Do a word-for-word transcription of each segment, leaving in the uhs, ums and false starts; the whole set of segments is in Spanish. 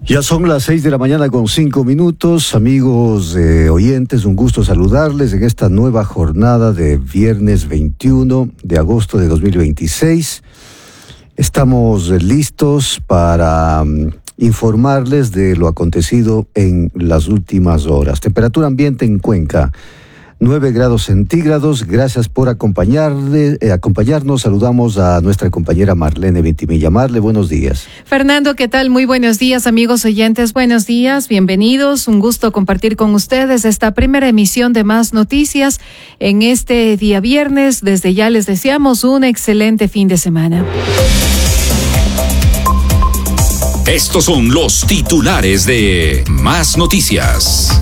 Ya son las seis de la mañana con cinco minutos, amigos eh, oyentes, un gusto saludarles en esta nueva jornada de viernes veintiuno de agosto de dos mil veintiséis. Estamos listos para um, informarles de lo acontecido en las últimas horas. Temperatura ambiente en Cuenca, nueve grados centígrados. Gracias por acompañarle, eh, acompañarnos. Saludamos a nuestra compañera Marlene Ventimilla. Marle, buenos días. Fernando, ¿qué tal? Muy buenos días, amigos oyentes. Buenos días, bienvenidos. Un gusto compartir con ustedes esta primera emisión de Más Noticias en este día viernes. Desde ya les deseamos un excelente fin de semana. Estos son los titulares de Más Noticias.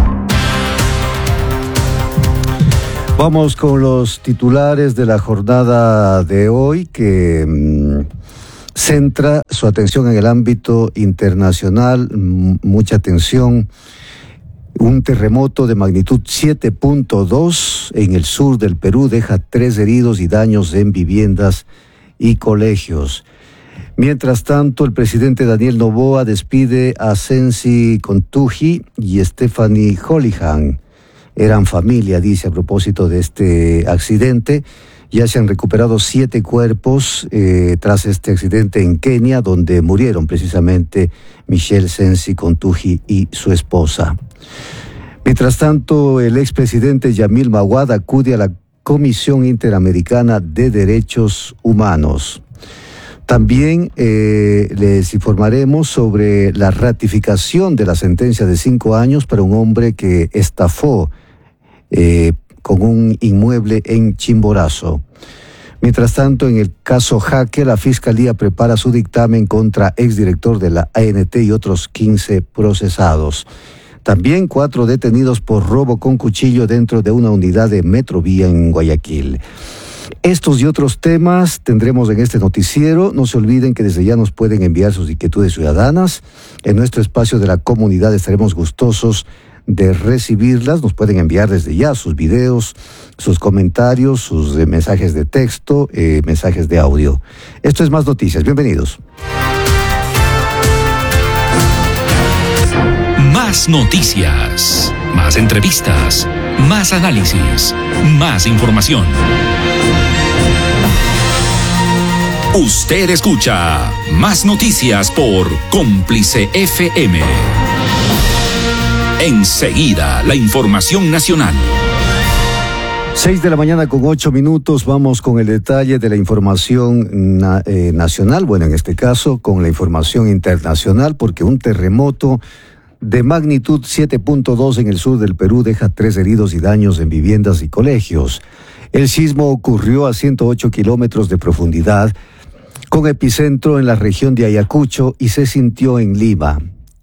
Vamos con los titulares de la jornada de hoy, que mmm, centra su atención en el ámbito internacional. M- mucha atención. Un terremoto de magnitud siete punto dos en el sur del Perú deja tres heridos y daños en viviendas y colegios. Mientras tanto, el presidente Daniel Noboa despide a Sensi Contuji y Stephanie Holihan. Eran familia, dice, a propósito de este accidente. Ya se han recuperado siete cuerpos eh, tras este accidente en Kenia, donde murieron precisamente Michelle Sensi Contuji y su esposa. Mientras tanto, el expresidente Yamil Maguad acude a la Comisión Interamericana de Derechos Humanos. También eh, les informaremos sobre la ratificación de la sentencia de cinco años para un hombre que estafó eh, con un inmueble en Chimborazo. Mientras tanto, en el caso Jaque, la Fiscalía prepara su dictamen contra exdirector de la A N T y otros quince procesados. También cuatro detenidos por robo con cuchillo dentro de una unidad de Metrovía en Guayaquil. Estos y otros temas tendremos en este noticiero. No se olviden que desde ya nos pueden enviar sus inquietudes ciudadanas. En nuestro espacio de la comunidad estaremos gustosos de recibirlas. Nos pueden enviar desde ya sus videos, sus comentarios, sus eh, mensajes de texto, eh, mensajes de audio. Esto es Más Noticias. Bienvenidos. Más noticias, más entrevistas, más análisis, más información. Usted escucha Más Noticias por Cómplice F M. Enseguida, la información nacional. Seis de la mañana con ocho minutos, vamos con el detalle de la información na- eh, nacional, bueno, en este caso con la información internacional, porque un terremoto de magnitud siete punto dos en el sur del Perú deja tres heridos y daños en viviendas y colegios. El sismo ocurrió a ciento ocho kilómetros de profundidad, con epicentro en la región de Ayacucho y se sintió en Lima.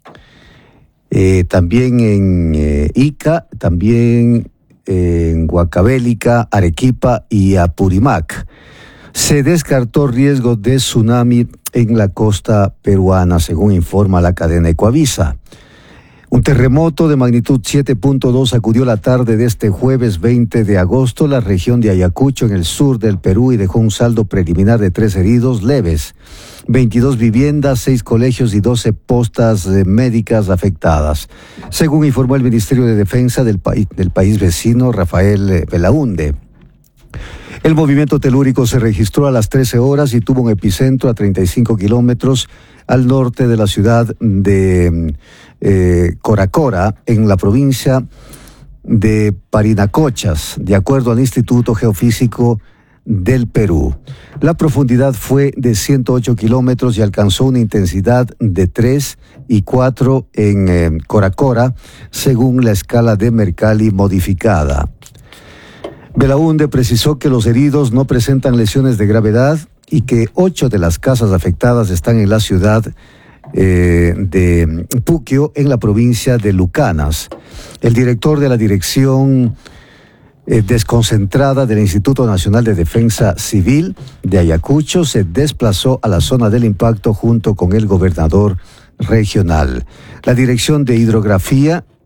Eh, también en eh, Ica, también eh, en Huancavelica, Arequipa y Apurímac. Se descartó riesgo de tsunami en la costa peruana, según informa la cadena Ecoavisa. Un terremoto de magnitud siete punto dos sacudió la tarde de este jueves veinte de agosto la región de Ayacucho en el sur del Perú y dejó un saldo preliminar de tres heridos leves, veintidós viviendas, seis colegios y doce postas eh, médicas afectadas, según informó el Ministerio de Defensa del, pa- del país vecino, Rafael eh, Belaunde. El movimiento telúrico se registró a las trece horas y tuvo un epicentro a treinta y cinco kilómetros al norte de la ciudad de eh, Coracora, en la provincia de Parinacochas, de acuerdo al Instituto Geofísico del Perú. La profundidad fue de ciento ocho kilómetros y alcanzó una intensidad de tres y cuatro en eh, Coracora, según la escala de Mercalli modificada. Belaunde precisó que los heridos no presentan lesiones de gravedad y que ocho de las casas afectadas están en la ciudad eh, de Puquio, en la provincia de Lucanas. El director de la Dirección eh, Desconcentrada del Instituto Nacional de Defensa Civil de Ayacucho se desplazó a la zona del impacto junto con el gobernador regional. La Dirección de Hidrografía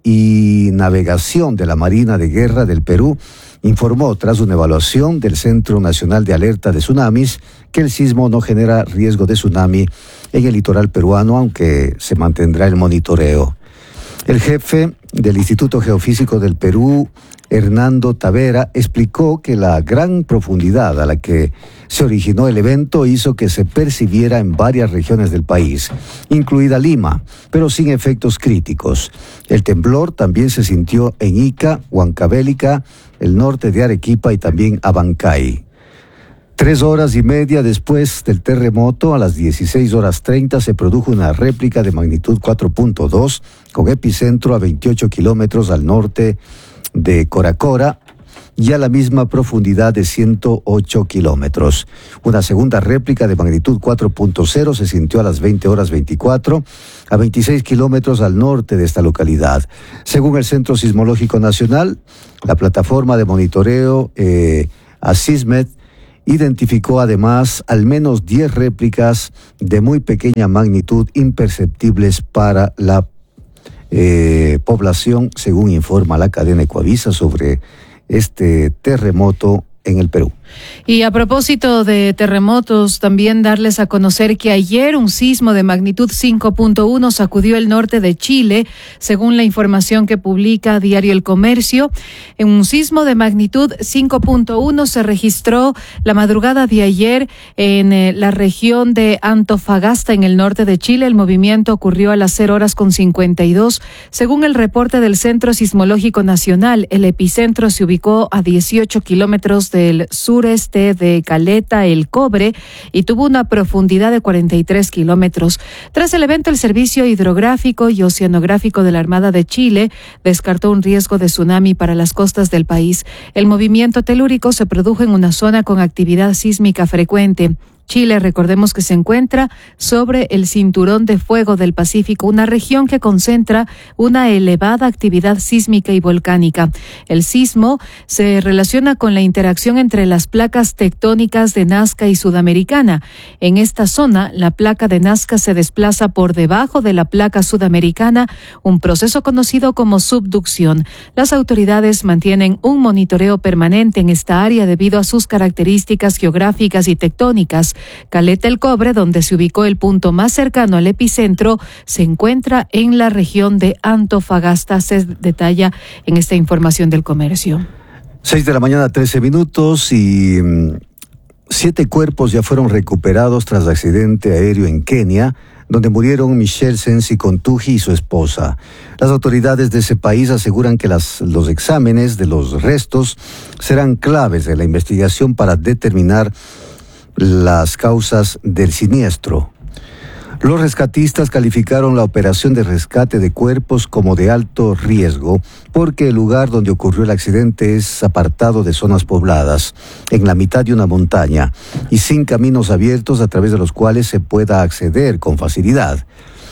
y Navegación de la Marina de Guerra del Perú informó, tras una evaluación del Centro Nacional de Alerta de Tsunamis, que el sismo no genera riesgo de tsunami en el litoral peruano, aunque se mantendrá el monitoreo. El jefe del Instituto Geofísico del Perú, Hernando Tavera, explicó que la gran profundidad a la que se originó el evento hizo que se percibiera en varias regiones del país, incluida Lima, pero sin efectos críticos. El temblor también se sintió en Ica, Huancavelica, el norte de Arequipa y también Abancay. Tres horas y media después del terremoto, a las dieciséis horas treinta, se produjo una réplica de magnitud cuatro punto dos con epicentro a veintiocho kilómetros al norte de Coracora y a la misma profundidad de ciento ocho kilómetros. Una segunda réplica de magnitud cuatro punto cero se sintió a las veinte horas veinticuatro, a veintiséis kilómetros al norte de esta localidad. Según el Centro Sismológico Nacional, la plataforma de monitoreo eh, ASISMET identificó además al menos diez réplicas de muy pequeña magnitud imperceptibles para la eh, población, según informa la cadena Ecuavisa sobre este terremoto en el Perú. Y a propósito de terremotos, también darles a conocer que ayer un sismo de magnitud cinco punto uno sacudió el norte de Chile, según la información que publica Diario El Comercio. En un sismo de magnitud cinco punto uno se registró la madrugada de ayer en eh, la región de Antofagasta, en el norte de Chile. El movimiento ocurrió a las cero horas con cincuenta y dos. Según el reporte del Centro Sismológico Nacional, el epicentro se ubicó a dieciocho kilómetros del sur este de Caleta El Cobre y tuvo una profundidad de cuarenta y tres kilómetros. Tras el evento, el Servicio Hidrográfico y Oceanográfico de la Armada de Chile descartó un riesgo de tsunami para las costas del país. El movimiento telúrico se produjo en una zona con actividad sísmica frecuente. Chile, recordemos que se encuentra sobre el cinturón de fuego del Pacífico, una región que concentra una elevada actividad sísmica y volcánica. El sismo se relaciona con la interacción entre las placas tectónicas de Nazca y Sudamericana. En esta zona, la placa de Nazca se desplaza por debajo de la placa sudamericana, un proceso conocido como subducción. Las autoridades mantienen un monitoreo permanente en esta área debido a sus características geográficas y tectónicas. Caleta El Cobre, donde se ubicó el punto más cercano al epicentro, se encuentra en la región de Antofagasta, se detalla en esta información del Comercio. Seis de la mañana, trece minutos, y um, siete cuerpos ya fueron recuperados tras accidente aéreo en Kenia, donde murieron Michelle Sensi Contuji y su esposa. Las autoridades de ese país aseguran que las, los exámenes de los restos serán claves de la investigación para determinar las causas del siniestro. Los rescatistas calificaron la operación de rescate de cuerpos como de alto riesgo porque el lugar donde ocurrió el accidente es apartado de zonas pobladas, en la mitad de una montaña y sin caminos abiertos a través de los cuales se pueda acceder con facilidad.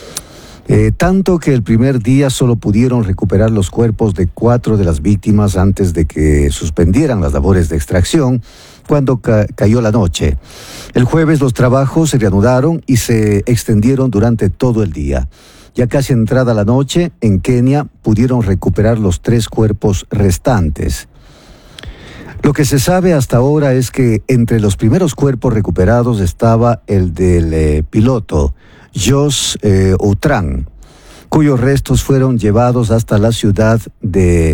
Eh, tanto que el primer día solo pudieron recuperar los cuerpos de cuatro de las víctimas antes de que suspendieran las labores de extracción cuando ca- cayó la noche. El jueves los trabajos se reanudaron y se extendieron durante todo el día. Ya casi entrada la noche, en Kenia pudieron recuperar los tres cuerpos restantes. Lo que se sabe hasta ahora es que entre los primeros cuerpos recuperados estaba el del eh, piloto, Jos eh, Outram, cuyos restos fueron llevados hasta la ciudad de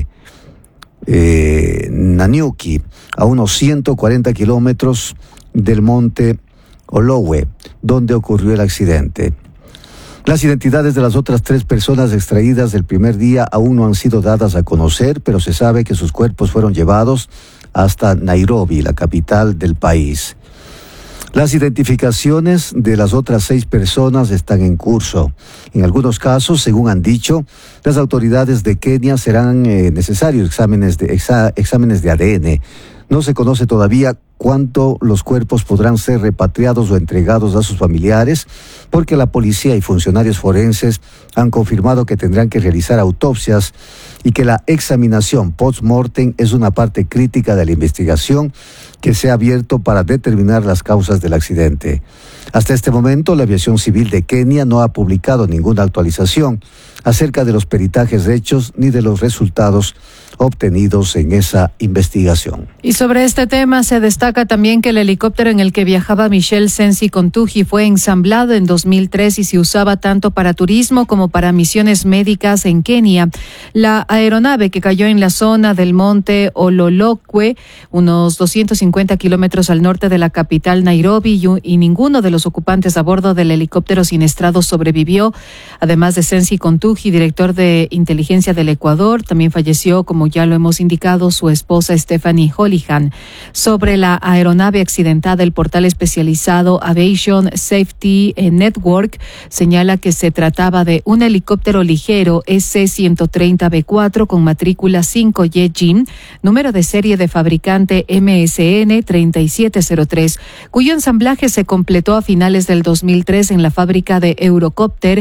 eh, Nanyuki, a unos ciento cuarenta kilómetros del monte Olowe, donde ocurrió el accidente. Las identidades de las otras tres personas extraídas del primer día aún no han sido dadas a conocer, pero se sabe que sus cuerpos fueron llevados hasta Nairobi, la capital del país. Las identificaciones de las otras seis personas están en curso. En algunos casos, según han dicho, las autoridades de Kenia serán eh, necesarios exámenes de, exa, exámenes de A D N. No se conoce todavía cuánto los cuerpos podrán ser repatriados o entregados a sus familiares, porque la policía y funcionarios forenses han confirmado que tendrán que realizar autopsias y que la examinación post-mortem es una parte crítica de la investigación que se ha abierto para determinar las causas del accidente. Hasta este momento, la aviación civil de Kenia no ha publicado ninguna actualización acerca de los peritajes hechos ni de los resultados obtenidos en esa investigación. Y sobre este tema se destaca también que el helicóptero en el que viajaba Michelle Sensi Kontuji fue ensamblado en dos mil tres y se usaba tanto para turismo como para misiones médicas en Kenia. La aeronave que cayó en la zona del monte Ololokwe, unos doscientos cincuenta kilómetros al norte de la capital Nairobi, y, y ninguno de los ocupantes a bordo del helicóptero siniestrado sobrevivió. Además de Sensi Kontuji, director de inteligencia del Ecuador, también falleció, como ya lo hemos indicado, su esposa Stephanie Holihan. Sobre la aeronave accidentada, el portal especializado Aviation Safety Network señala que se trataba de un helicóptero ligero S ciento treinta B cuatro con matrícula cinco Y G I M, número de serie de fabricante M S N treinta y siete cero tres, cuyo ensamblaje se completó a finales del dos mil tres en la fábrica de Eurocopter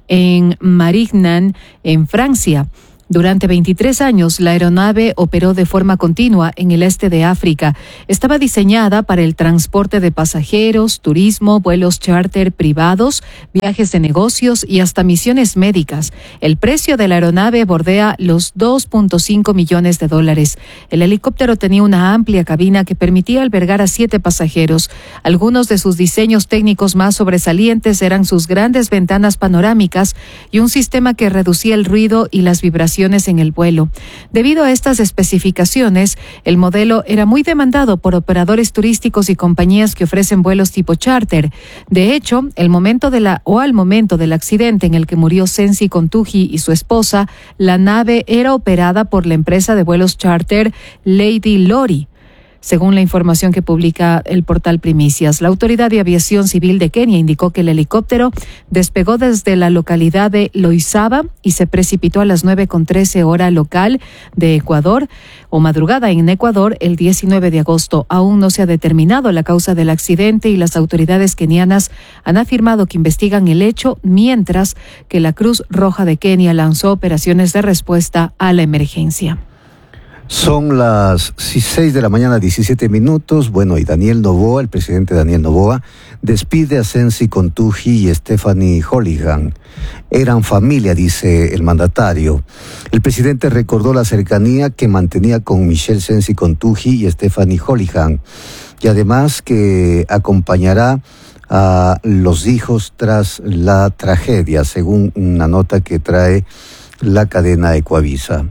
en Marignan, en Francia. Durante veintitrés años, la aeronave operó de forma continua en el este de África. Estaba diseñada para el transporte de pasajeros, turismo, vuelos charter privados, viajes de negocios y hasta misiones médicas. El precio de la aeronave bordea los dos punto cinco millones de dólares. El helicóptero tenía una amplia cabina que permitía albergar a siete pasajeros. Algunos de sus diseños técnicos más sobresalientes eran sus grandes ventanas panorámicas y un sistema que reducía el ruido y las vibraciones en el vuelo. Debido a estas especificaciones, el modelo era muy demandado por operadores turísticos y compañías que ofrecen vuelos tipo charter. De hecho, el momento de la o al momento del accidente en el que murió Sensi Kontuji y su esposa, la nave era operada por la empresa de vuelos charter Lady Lori. Según la información que publica el portal Primicias, la Autoridad de Aviación Civil de Kenia indicó que el helicóptero despegó desde la localidad de Loizaba y se precipitó a las nueve con trece hora local de Ecuador o madrugada en Ecuador el diecinueve de agosto. Aún no se ha determinado la causa del accidente y las autoridades kenianas han afirmado que investigan el hecho, mientras que la Cruz Roja de Kenia lanzó operaciones de respuesta a la emergencia. Son las seis de la mañana, diecisiete minutos. Bueno, y Daniel Noboa, el presidente Daniel Noboa, despide a Sensi Kontuji y Stephanie Holihan. Eran familia, dice el mandatario. El presidente recordó la cercanía que mantenía con Michelle Sensi Kontuji y Stephanie Holihan, y además que acompañará a los hijos tras la tragedia, según una nota que trae la cadena Ecuavisa.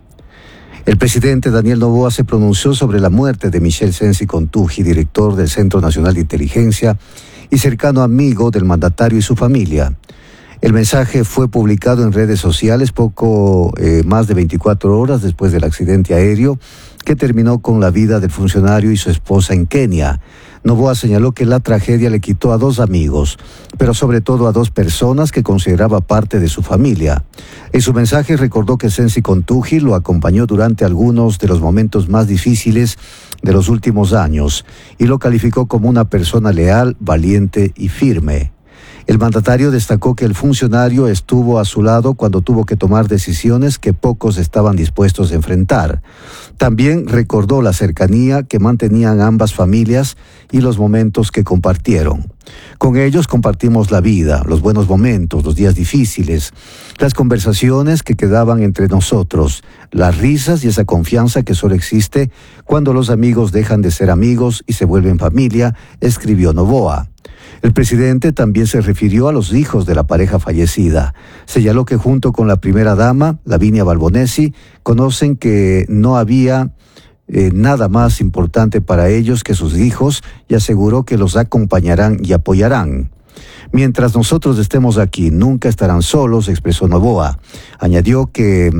El presidente Daniel Noboa se pronunció sobre la muerte de Michelle Sensi Kontuji, director del Centro Nacional de Inteligencia y cercano amigo del mandatario y su familia. El mensaje fue publicado en redes sociales poco eh, más de veinticuatro horas después del accidente aéreo que terminó con la vida del funcionario y su esposa en Kenia. Noboa señaló que la tragedia le quitó a dos amigos, pero sobre todo a dos personas que consideraba parte de su familia. En su mensaje recordó que Sensi Kontuji lo acompañó durante algunos de los momentos más difíciles de los últimos años y lo calificó como una persona leal, valiente y firme. El mandatario destacó que el funcionario estuvo a su lado cuando tuvo que tomar decisiones que pocos estaban dispuestos a enfrentar. También recordó la cercanía que mantenían ambas familias y los momentos que compartieron. Con ellos compartimos la vida, los buenos momentos, los días difíciles, las conversaciones que quedaban entre nosotros, las risas y esa confianza que solo existe cuando los amigos dejan de ser amigos y se vuelven familia, escribió Noboa. El presidente también se refirió a los hijos de la pareja fallecida. Señaló que junto con la primera dama, Lavinia Balbonesi, conocen que no había eh, nada más importante para ellos que sus hijos y aseguró que los acompañarán y apoyarán. Mientras nosotros estemos aquí, nunca estarán solos, expresó Noboa. Añadió que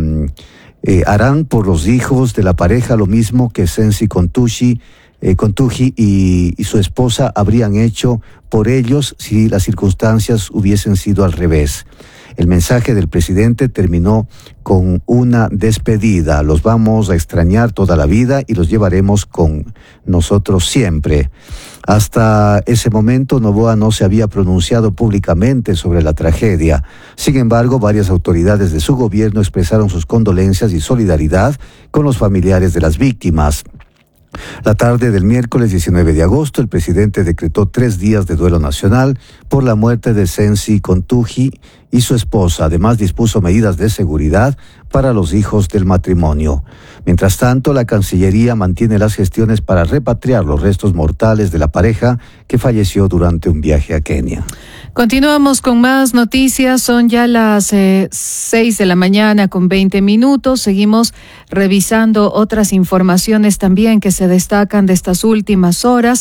eh, harán por los hijos de la pareja lo mismo que Sensi Kontuji Eh, Kontuji y, y su esposa habrían hecho por ellos si las circunstancias hubiesen sido al revés. El mensaje del presidente terminó con una despedida. Los vamos a extrañar toda la vida y los llevaremos con nosotros siempre. Hasta ese momento, Noboa no se había pronunciado públicamente sobre la tragedia. Sin embargo, varias autoridades de su gobierno expresaron sus condolencias y solidaridad con los familiares de las víctimas. La tarde del miércoles diecinueve de agosto, el presidente decretó tres días de duelo nacional por la muerte de Sensi Contuji y su esposa. Además, dispuso medidas de seguridad para los hijos del matrimonio. Mientras tanto, la Cancillería mantiene las gestiones para repatriar los restos mortales de la pareja que falleció durante un viaje a Kenia. Continuamos con más noticias. Son ya las eh, seis de la mañana con veinte minutos. Seguimos revisando otras informaciones también que se destacan de estas últimas horas.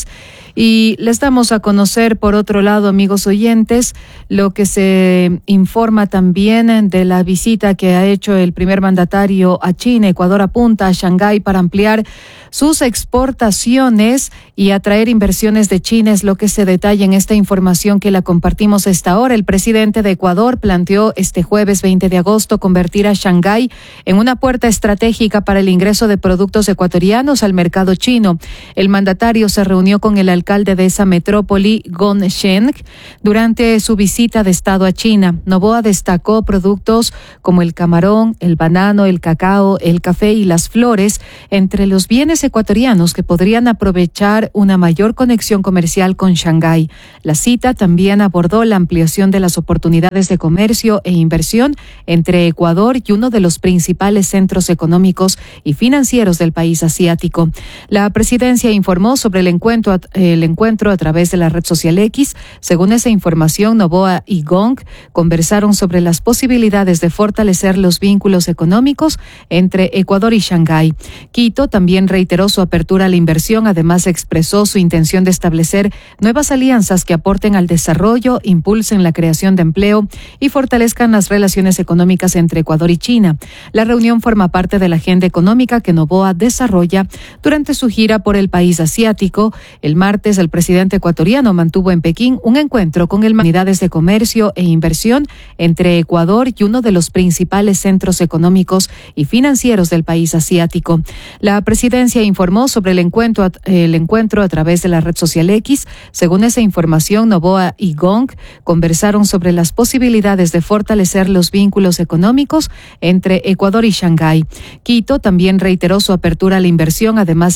Y les damos a conocer, por otro lado, amigos oyentes, lo que se informa también de la visita que ha hecho el primer mandatario a China. Ecuador apunta a Shanghái para ampliar sus exportaciones y atraer inversiones de China, es lo que se detalla en esta información que la compartimos a esta hora. El presidente de Ecuador planteó este jueves veinte de agosto convertir a Shanghái en una puerta estratégica para el ingreso de productos ecuatorianos al mercado chino. El mandatario se reunió con el alcalde de esa metrópoli, Gong Sheng, durante su visita de Estado a China. Noboa destacó productos como el camarón, el banano, el cacao, el café y las flores entre los bienes ecuatorianos que podrían aprovechar una mayor conexión comercial con Shanghái. La cita también abordó la ampliación de las oportunidades de comercio e inversión entre Ecuador y uno de los principales centros económicos y financieros del país asiático. La presidencia informó sobre el encuentro, el encuentro a través de la red social X. Según esa información, Noboa y Gong conversaron sobre las posibilidades de fortalecer los vínculos económicos entre Ecuador y Shanghái. Quito también reiteró su apertura a la inversión. Además, expresó su intención de establecer nuevas alianzas que aporten al desarrollo, impulsen la creación de empleo y fortalezcan las relaciones económicas entre Ecuador y China. La reunión forma parte de la agenda económica que Noboa desarrolla durante su gira por el país asiático. El martes, el presidente ecuatoriano mantuvo en Pekín un encuentro con el unidades de comercio e inversión entre Ecuador y uno de los principales centros económicos y financieros del país asiático. La presidencia informó sobre el encuentro, el encuentro a través de la red social X. Según esa información, Noboa y Gong conversaron sobre las posibilidades de fortalecer los vínculos económicos entre Ecuador y Shanghái. Quito también reiteró su apertura a la inversión. Además,